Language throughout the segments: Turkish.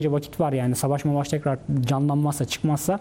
vakit var yani savaş tekrar canlanmazsa çıkmazsa.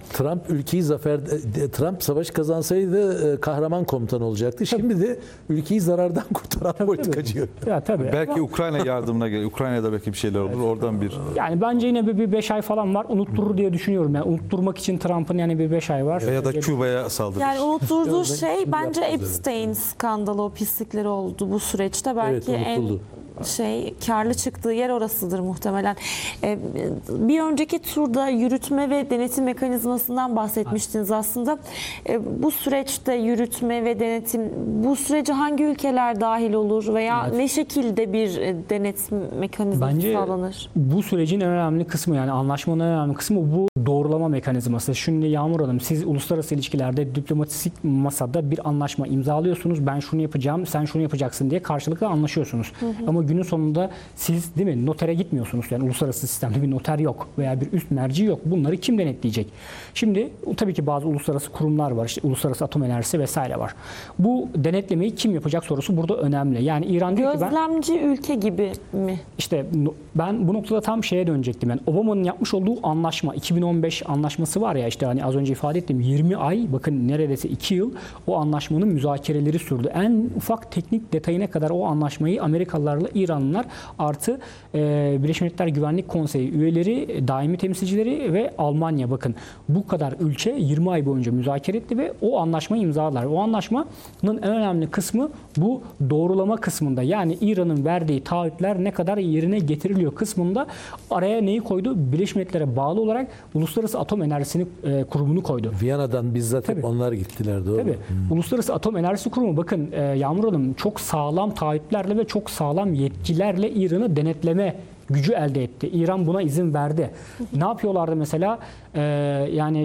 Trump savaş kazansaydı kahraman komutan olacaktı. Şimdi de ülkeyi zarardan kurtaran politikacı. Ya, tabii. Belki Ukrayna yardımına gelir. Ukrayna'da belki bir şeyler olur. Oradan bir... Yani bence yine bir 5 ay falan var. Unutturur diye düşünüyorum. Yani unutturmak için Trump'ın yani bir 5 ay var. Veya da Küba'ya saldırır. Yani unutturduğu şey bence Epstein skandalı, o pislikleri oldu bu süreçte. Belki en karlı çıktığı yer orasıdır muhtemelen. Bir önceki turda yürütme ve denetim mekanizmasından bahsetmiştiniz aslında. Bu süreçte yürütme ve denetim, bu sürece hangi ülkeler dahil olur veya ne şekilde bir denetim mekanizması sağlanır? Bu sürecin en önemli kısmı, yani anlaşmanın en önemli kısmı bu doğrulama mekanizması. Şimdi Yağmur Hanım, siz uluslararası ilişkilerde diplomatik masada bir anlaşma imzalıyorsunuz. Ben şunu yapacağım, sen şunu yapacaksın diye karşılıklı anlaşıyorsunuz. Ama günün sonunda siz, değil mi, notere gitmiyorsunuz. Yani uluslararası sistemde bir noter yok veya bir üst merci yok. Bunları kim denetleyecek? Şimdi tabii ki bazı uluslararası kurumlar var. İşte Uluslararası Atom Enerjisi vesaire var. Bu denetlemeyi kim yapacak sorusu burada önemli. Yani İran diyor ki gözlemci ülke gibi mi? İşte ben bu noktada tam şeye dönecektim. Yani Obama'nın yapmış olduğu anlaşma, 2015 anlaşması var ya, işte hani az önce ifade ettiğim 20 ay, bakın neredeyse 2 yıl o anlaşmanın müzakereleri sürdü. En ufak teknik detayına kadar o anlaşmayı Amerikalılarla İranlılar artı Birleşmiş Milletler Güvenlik Konseyi üyeleri, daimi temsilcileri ve Almanya, bakın bu kadar ülke 20 ay boyunca müzakere etti ve o anlaşmayı imzaladılar. O anlaşmanın en önemli kısmı bu doğrulama kısmında, yani İran'ın verdiği taahhütler ne kadar yerine getiriliyor kısmında araya neyi koydu? Birleşmiş Milletler'e bağlı olarak Uluslararası Atom Enerjisi Kurumu'nu koydu. Viyana'dan bizzat hep onlar gittiler, doğru. Tabii. Uluslararası Atom Enerjisi Kurumu, bakın Yağmur Hanım, çok sağlam taahhütlerle ve çok sağlam yetkilerle İran'ı denetleme gücü elde etti. İran buna izin verdi. Ne yapıyorlardı mesela? Yani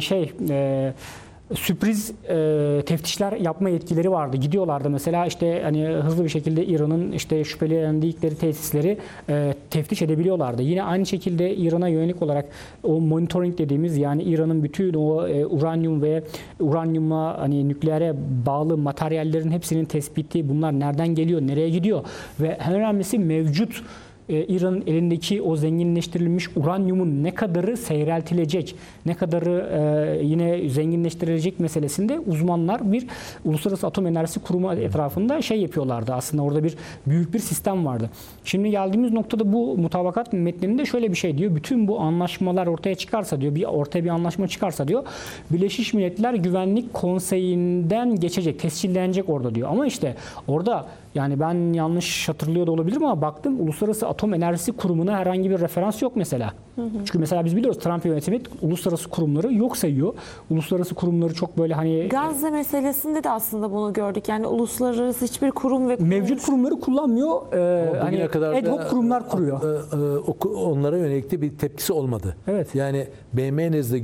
sürpriz teftişler yapma yetkileri vardı. Gidiyorlardı mesela, işte hani hızlı bir şekilde İran'ın işte şüphelendikleri tesisleri teftiş edebiliyorlardı. Yine aynı şekilde İran'a yönelik olarak o monitoring dediğimiz, yani İran'ın bütün o uranyum ve uranyuma, hani nükleere bağlı materyallerin hepsinin tespiti, bunlar nereden geliyor, nereye gidiyor ve en önemlisi mevcut İran'ın elindeki o zenginleştirilmiş uranyumun ne kadarı seyreltilecek, ne kadarı yine zenginleştirilecek meselesinde uzmanlar bir Uluslararası Atom Enerjisi Kurumu etrafında yapıyorlardı. Aslında orada büyük bir sistem vardı. Şimdi geldiğimiz noktada bu mutabakat metninde şöyle bir şey diyor. Bütün bu anlaşmalar ortaya çıkarsa diyor, ortaya bir anlaşma çıkarsa diyor, Birleşmiş Milletler Güvenlik Konseyi'nden geçecek, tescillenecek orada diyor. Ama işte orada, yani ben yanlış hatırlıyor da olabilirim ama baktım Uluslararası Atom Enerjisi Kurumu'na herhangi bir referans yok mesela. Çünkü mesela biz biliyoruz, Trump yönetimi uluslararası kurumları yok sayıyor. Uluslararası kurumları çok böyle hani... Gazze meselesinde de aslında bunu gördük. Yani uluslararası hiçbir kurum ve mevcut kurumları kullanmıyor. Hani ad hoc kurumlar kuruyor. Onlara yönelik de bir tepkisi olmadı. Evet. Yani BM nezdinde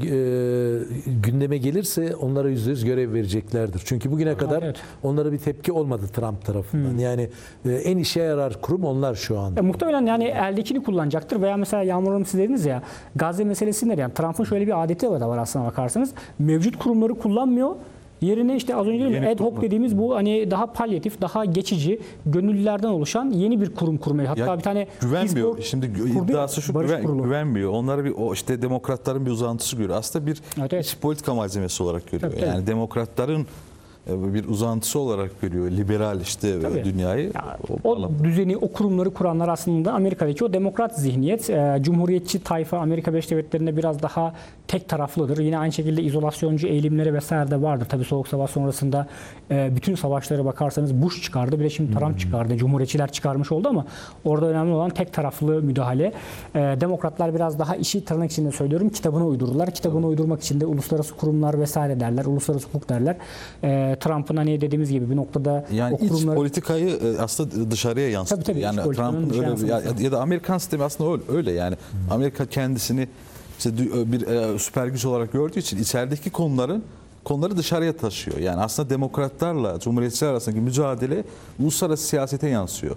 gündeme gelirse onlara %100 görev vereceklerdir. Çünkü bugüne kadar onlara bir tepki olmadı Trump tarafından. Yani en işe yarar kurum onlar şu an. Muhtemelen yani eldekini kullanacaktır veya mesela Yağmur Hanım, siz dediniz ya Gazze meselesinde, yani Trump'ın şöyle bir adeti var aslına bakarsanız. Mevcut kurumları kullanmıyor. Yerine işte az önce dedim, ad hoc dediğimiz bu hani daha palyatif, daha geçici, gönüllülerden oluşan yeni bir kurum kurmayı. Hatta bir tane güvenmiyor. Şimdi iddiası şu, güvenmiyor. Onları işte demokratların bir uzantısı görüyor. Aslında bir iç politika malzemesi olarak görüyor. Tabii. Yani demokratların bir uzantısı olarak görüyor liberal dünyayı. Ya, o düzeni, o kurumları kuranlar aslında Amerika'daki o demokrat zihniyet. Cumhuriyetçi tayfa Amerika Birleşik Devletleri'nde biraz daha tek taraflıdır. Yine aynı şekilde izolasyoncu eğilimleri vesaire de vardır. Tabii Soğuk Savaş sonrasında bütün savaşlara bakarsanız Bush çıkardı, bir de şimdi Trump çıkardı. Cumhuriyetçiler çıkarmış oldu ama orada önemli olan tek taraflı müdahale. Demokratlar biraz daha, işi tırnak içinde söylüyorum, kitabına uydururlar. Kitabına uydurmak için de uluslararası kurumlar vesaire derler, uluslararası hukuk derler. Trump'ın hani dediğimiz gibi bir noktada yani o kurumları... iç politikayı aslında dışarıya yansıtıyor. Tabii, yani Trump'ın öyle ya da Amerikan sistemi aslında öyle yani. Amerika kendisini işte bir süper güç olarak gördüğü için içerideki konuları dışarıya taşıyor. Yani aslında demokratlarla cumhuriyetçiler arasındaki mücadele uluslararası siyasete yansıyor.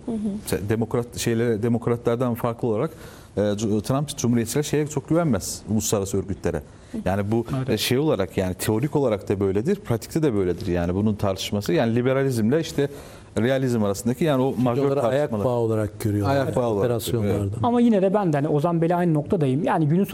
Demokratlardan farklı olarak Trump cumhuriyetçiler çok güvenmez uluslararası örgütlere. Yani bu olarak, yani teorik olarak da böyledir, pratikte de böyledir. Yani bunun tartışması, yani liberalizmle işte realizm arasındaki yani o majör Onları ayak tartışmalar. bağı olarak görüyorlar. Ayak bağı olarak operasyonlarda. görüyor, Ama yine de ben de hani Ozan Bey'le aynı noktadayım. Yani günün